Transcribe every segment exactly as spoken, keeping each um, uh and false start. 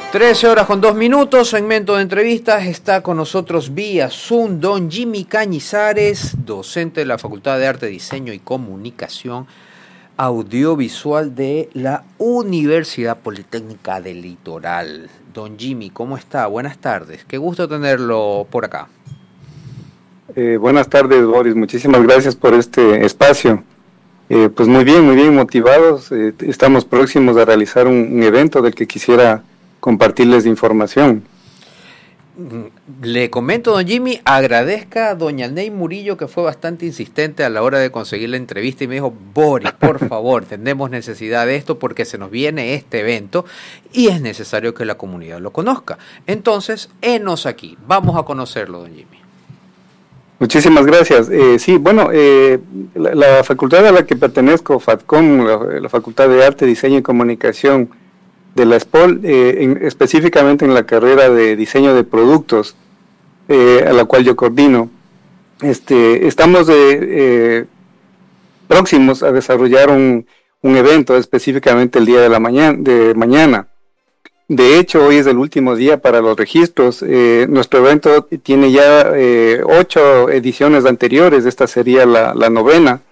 trece horas con dos minutos, segmento de entrevistas. Está con nosotros vía Zoom don Jimmy Cañizares, docente de la Facultad de Arte, Diseño y Comunicación Audiovisual de la Universidad Politécnica del Litoral. Don Jimmy, ¿cómo está? Buenas tardes. Qué gusto tenerlo por acá. Eh, buenas tardes, Boris. Muchísimas gracias por este espacio. Eh, pues muy bien, muy bien motivados. Eh, estamos próximos a realizar un, un evento del que quisiera compartirles información. Le comento, don Jimmy, agradezca a doña Ney Murillo, que fue bastante insistente a la hora de conseguir la entrevista y me dijo: Boris, por favor, tenemos necesidad de esto porque se nos viene este evento y es necesario que la comunidad lo conozca. Entonces, henos aquí, vamos a conocerlo, don Jimmy. Muchísimas gracias. Eh, sí, bueno, eh, la, la facultad a la que pertenezco, FATCOM, la, la Facultad de Arte, Diseño y Comunicación de la ESPOL, eh, en, específicamente en la carrera de diseño de productos, eh, a la cual yo coordino, este, estamos de, eh, próximos a desarrollar un, un evento, específicamente el día de la mañana, de mañana. De hecho, hoy es el último día para los registros. Eh, nuestro evento tiene ya eh, ocho ediciones anteriores, esta sería la, la novena.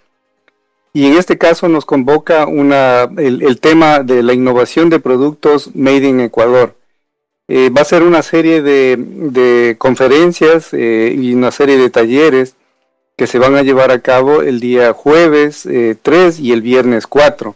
Y en este caso nos convoca una, el, el tema de la innovación de productos Made in Ecuador. Eh, va a ser una serie de, de conferencias eh, y una serie de talleres que se van a llevar a cabo el día jueves eh, tres y el viernes cuatro.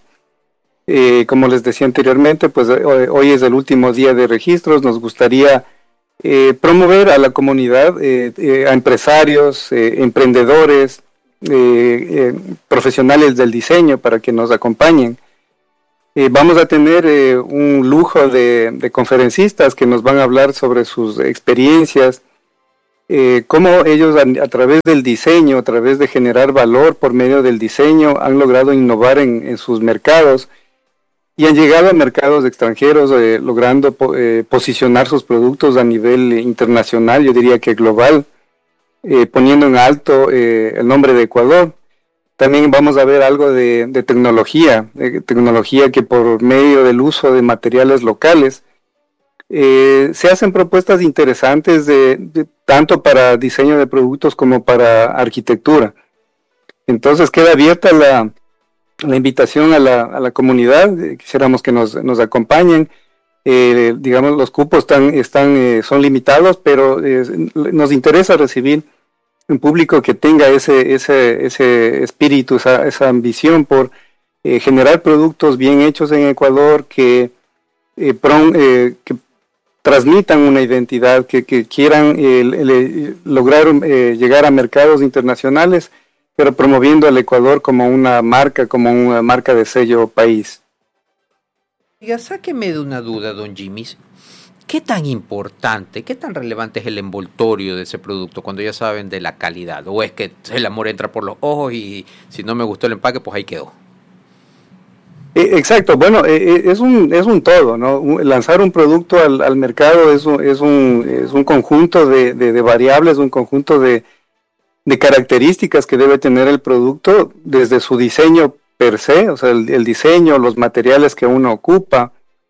Eh, como les decía anteriormente, pues hoy, hoy es el último día de registros. Nos gustaría eh, promover a la comunidad, eh, eh, a empresarios, eh, emprendedores, eh, eh, profesionales del diseño para que nos acompañen. Eh, vamos a tener eh, un lujo de, de conferencistas que nos van a hablar sobre sus experiencias, eh, cómo ellos a, a través del diseño, a través de generar valor por medio del diseño, han logrado innovar en, en sus mercados. Y han llegado a mercados extranjeros eh, logrando eh, posicionar sus productos a nivel eh, internacional, yo diría que global, eh, poniendo en alto eh, el nombre de Ecuador. También vamos a ver algo de, de tecnología, de tecnología que por medio del uso de materiales locales eh, se hacen propuestas interesantes de, de, tanto para diseño de productos como para arquitectura. Entonces queda abierta la... la invitación a la, a la comunidad. Eh, quisiéramos que nos, nos acompañen. Eh, digamos, los cupos están, están, eh, son limitados, pero eh, nos interesa recibir un público que tenga ese, ese, ese espíritu, esa, esa ambición por eh, generar productos bien hechos en Ecuador, que, eh, pron, eh, que transmitan una identidad, que, que quieran eh, le, lograr eh, llegar a mercados internacionales, pero promoviendo al Ecuador como una marca, como una marca de sello país. Diga, sáqueme de una duda, don Jimmy. ¿Qué tan importante, qué tan relevante es el envoltorio de ese producto cuando ya saben de la calidad? ¿O es que el amor entra por los ojos y si no me gustó el empaque, pues ahí quedó? Eh, exacto, bueno, eh, es un es un todo, ¿no? Lanzar un producto al, al mercado es un, es un, es un conjunto de, de, de variables, un conjunto de de características que debe tener el producto, desde su diseño per se, o sea, el, el diseño, los materiales que uno ocupa.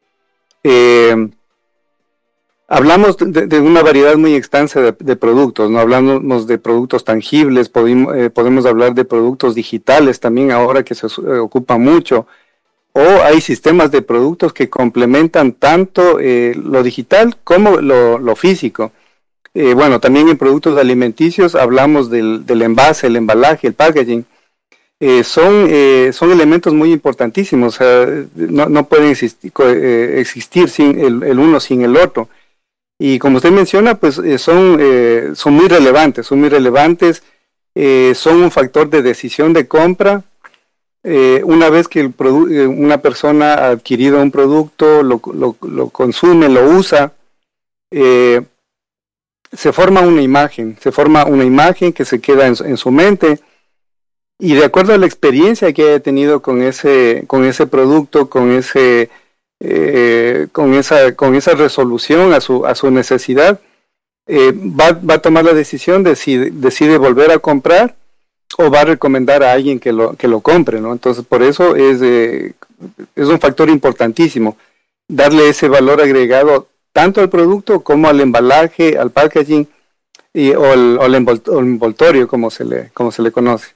Eh, hablamos de, de una variedad muy extensa de, de productos, no hablamos de productos tangibles, podemos, eh, podemos hablar de productos digitales también ahora que se eh, ocupa mucho, o hay sistemas de productos que complementan tanto eh, lo digital como lo, lo físico. Eh, bueno, también en productos alimenticios hablamos del, del envase, el embalaje, el packaging. Eh, son, eh, son elementos muy importantísimos, o sea, no, no pueden existir, eh, existir sin el, el uno sin el otro. Y como usted menciona, pues eh, son, eh, son muy relevantes, son muy relevantes, eh, son un factor de decisión de compra. Eh, una vez que el produ- una persona ha adquirido un producto, lo, lo, lo consume, lo usa, eh, se forma una imagen, se forma una imagen que se queda en, en su mente, y de acuerdo a la experiencia que haya tenido con ese, con ese producto, con ese, eh, con esa, con esa resolución a su, a su necesidad, eh, va, va a tomar la decisión de si decide volver a comprar o va a recomendar a alguien que lo, que lo compre, ¿no? Entonces, por eso es, eh, es un factor importantísimo, darle ese valor agregado tanto al producto como al embalaje, al packaging y, o, el, o el envoltorio, como se le, como se le conoce.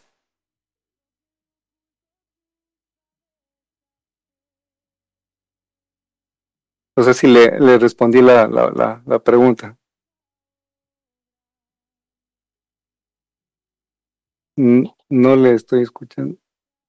No sé si le, le respondí la, la, la, la pregunta. No le estoy escuchando.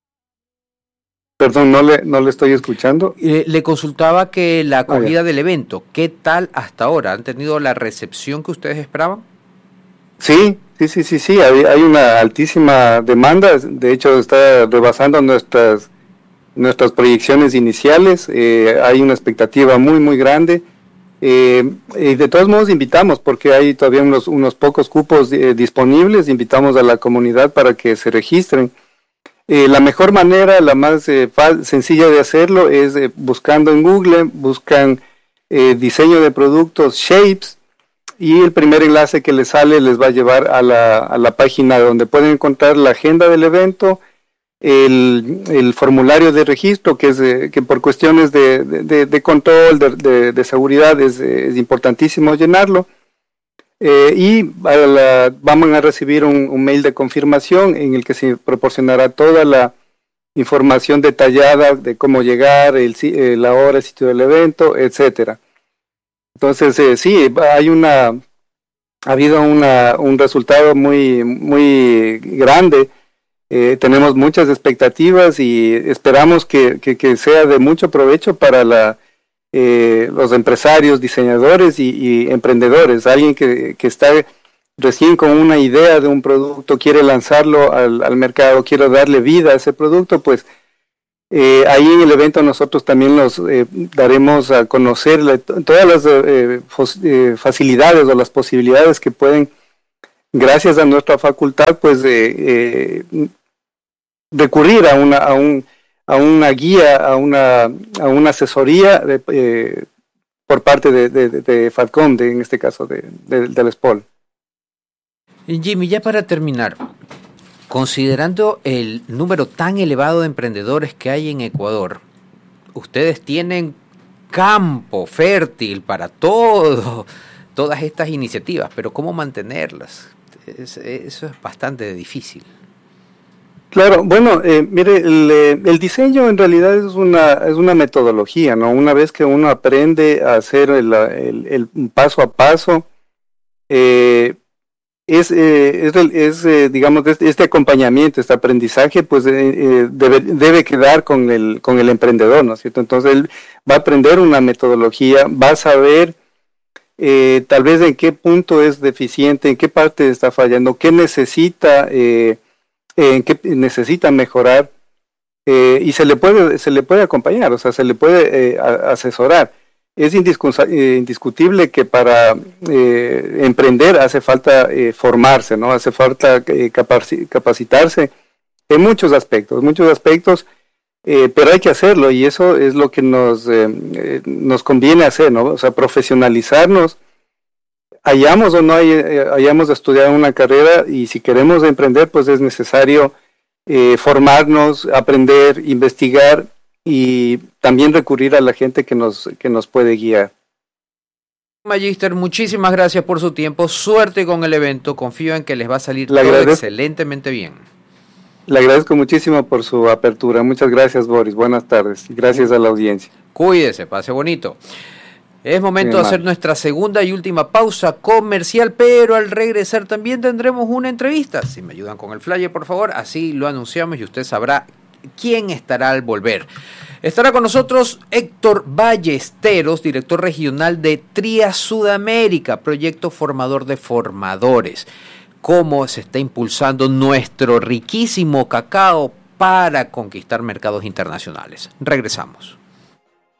Perdón, no le, no le estoy escuchando. Eh, le consultaba que la acogida ah, del evento, ¿qué tal hasta ahora? ¿Han tenido la recepción que ustedes esperaban? Sí, sí, sí, sí, sí, hay, hay una altísima demanda, de hecho está rebasando nuestras nuestras proyecciones iniciales, eh, hay una expectativa muy, muy grande, eh, y de todos modos invitamos, porque hay todavía unos, unos pocos cupos eh, disponibles, invitamos a la comunidad para que se registren. Eh, la mejor manera, la más eh, sencilla de hacerlo es eh, buscando en Google, buscan eh, diseño de productos, Shapes, y el primer enlace que les sale les va a llevar a la, a la página donde pueden encontrar la agenda del evento, el, el formulario de registro, que es eh, que por cuestiones de, de, de control, de, de, de seguridad es, es importantísimo llenarlo, eh, y a la, van a recibir un, un mail de confirmación en el que se proporcionará toda la información detallada de cómo llegar, el, eh, la hora, el sitio del evento, etcétera. Entonces, eh, sí, hay una, ha habido una, un resultado muy, muy grande. Eh, tenemos muchas expectativas y esperamos que, que, que sea de mucho provecho para la, eh, los empresarios, diseñadores y, y emprendedores. Alguien que, que está recién con una idea de un producto, quiere lanzarlo al, al mercado, quiere darle vida a ese producto, pues Eh, ahí en el evento nosotros también los eh, daremos a conocer la, todas las eh, fos, eh, facilidades o las posibilidades que pueden, gracias a nuestra facultad, pues eh, eh, recurrir a una a un a una guía, a una a una asesoría de, eh, por parte de, de, de, de FADCOM, de, en este caso de, de, del S P O L. Jimmy, ya para terminar, considerando el número tan elevado de emprendedores que hay en Ecuador, ustedes tienen campo fértil para todo, todas estas iniciativas, pero ¿cómo mantenerlas? Es, eso es bastante difícil. Claro, bueno, eh, mire, el, el diseño en realidad es una es una metodología, ¿no? Una vez que uno aprende a hacer el, el, el paso a paso, eh, es, eh, es, es eh, digamos, este acompañamiento, este aprendizaje, pues eh, debe, debe quedar con el, con el emprendedor, ¿no es cierto? Entonces él va a aprender una metodología, va a saber eh, tal vez en qué punto es deficiente, en qué parte está fallando, qué necesita, eh, en qué necesita mejorar, eh, y se le puede, se le puede acompañar, o sea, se le puede eh, asesorar. Es indiscutible que para eh, emprender hace falta eh, formarse, ¿no? Hace falta eh, capacitarse en muchos aspectos, muchos aspectos, eh, pero hay que hacerlo y eso es lo que nos, eh, eh, nos conviene hacer, ¿no? O sea, profesionalizarnos, hayamos o no hay, eh, hayamos estudiado una carrera y si queremos emprender, pues es necesario eh, formarnos, aprender, investigar y también recurrir a la gente que nos, que nos puede guiar. Magíster, muchísimas gracias por su tiempo, suerte con el evento, confío en que les va a salir todo excelentemente bien. Le agradezco muchísimo por su apertura, muchas gracias Boris, buenas tardes, gracias a la audiencia. Cuídese, pase bonito. Es momento de hacer nuestra segunda y última pausa comercial, pero al regresar también tendremos una entrevista. Si me ayudan con el flyer, por favor, así lo anunciamos y usted sabrá quién estará al volver. Estará con nosotros Héctor Ballesteros, director regional de Tria Sudamérica, proyecto formador de formadores. Cómo se está impulsando nuestro riquísimo cacao para conquistar mercados internacionales. Regresamos.